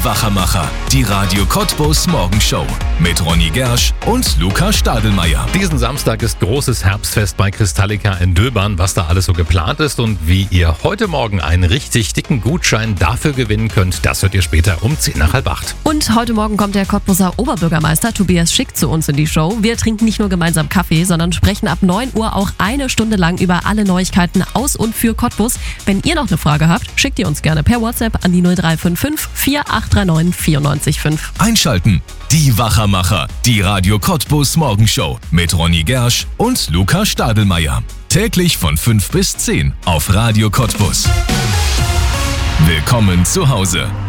Wachermacher, die Radio Cottbus Morgenshow mit Ronny Gersch und Luca Stadelmeier. Diesen Samstag ist großes Herbstfest bei Kristallika in Döbern. Was da alles so geplant ist und wie ihr heute Morgen einen richtig dicken Gutschein dafür gewinnen könnt, das hört ihr später um 7:50. Und heute Morgen kommt der Cottbuser Oberbürgermeister Tobias Schick zu uns in die Show. Wir trinken nicht nur gemeinsam Kaffee, sondern sprechen ab 9 Uhr auch eine Stunde lang über alle Neuigkeiten aus und für Cottbus. Wenn ihr noch eine Frage habt, schickt ihr uns gerne per WhatsApp an die 0355 4839 94,5. Einschalten, die Wachermacher, die Radio Cottbus Morgenshow mit Ronny Gersch und Luca Stadelmeier. Täglich von 5 bis 10 auf Radio Cottbus. Willkommen zu Hause.